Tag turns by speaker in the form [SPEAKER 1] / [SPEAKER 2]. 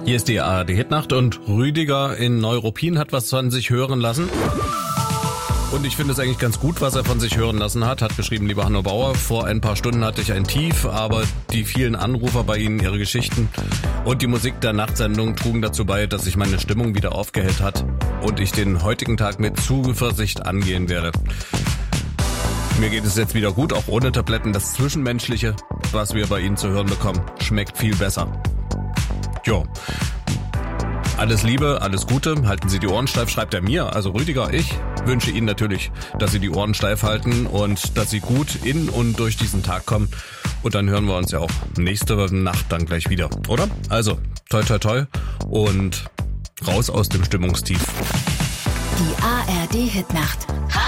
[SPEAKER 1] Hier ist die ARD Hitnacht und Rüdiger in Neuruppin hat was von sich hören lassen. Und ich finde es eigentlich ganz gut, was er von sich hören lassen hat. Hat geschrieben, lieber Hanno Bauer, vor ein paar Stunden hatte ich ein Tief, aber die vielen Anrufer bei Ihnen, Ihre Geschichten und die Musik der Nachtsendung trugen dazu bei, dass sich meine Stimmung wieder aufgehellt hat und ich den heutigen Tag mit Zuversicht angehen werde. Mir geht es jetzt wieder gut, auch ohne Tabletten. Das Zwischenmenschliche, was wir bei Ihnen zu hören bekommen, schmeckt viel besser. Jo. Alles Liebe, alles Gute, halten Sie die Ohren steif, schreibt er mir, also Rüdiger, ich wünsche Ihnen natürlich, dass Sie die Ohren steif halten und dass Sie gut in und durch diesen Tag kommen. Und dann hören wir uns ja auch nächste Nacht dann gleich wieder, oder? Also, toi toi toi und raus aus dem Stimmungstief.
[SPEAKER 2] Die ARD Hitnacht.